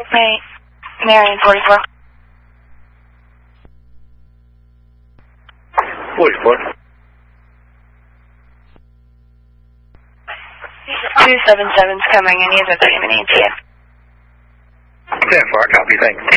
Right. Marion, 44. 44. 277's coming in. He's a 30-minute ETA. 10-4, copy, thanks.